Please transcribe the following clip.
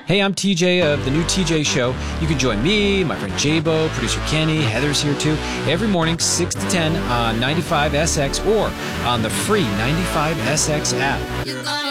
Hey, I'm TJ of The New TJ Show. You can join me, my friend Jabo, producer Kenny, Heather's here too, every morning 6 to 10 on 95SX or on the free 95SX app.